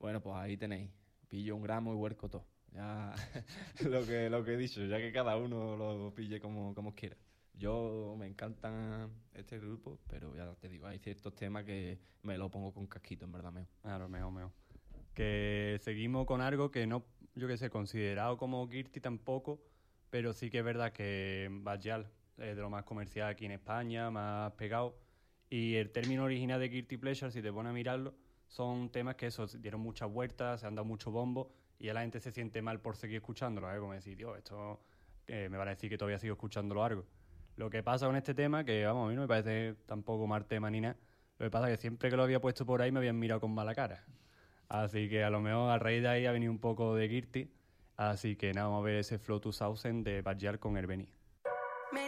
Bueno, pues ahí tenéis. Pillo un gramo y huerco todo. Ya lo que he dicho, ya que cada uno lo pille como quiera. Yo me encanta este grupo, pero ya te digo, hay ciertos temas que me lo pongo con casquito, en verdad, meo. Claro, mejor. Que seguimos con algo que no, yo qué sé, considerado como Guilty tampoco, pero sí que es verdad que Bajal es de lo más comercial aquí en España, más pegado. Y el término original de Guilty Pleasure, si te pones a mirarlo, son temas que eso, dieron muchas vueltas, se han dado mucho bombo y ya la gente se siente mal por seguir escuchándolo, ¿eh? Como decir, tío, esto me van a decir que todavía sigo escuchándolo algo. Lo que pasa con este tema, que vamos, a mí no me parece tampoco mal tema ni nada, lo que pasa es que siempre que lo había puesto por ahí me habían mirado con mala cara. Así que a lo mejor a raíz de ahí ha venido un poco de Guilty. Así que nada, vamos a ver ese Flow 2000 de Bajal con el Beni.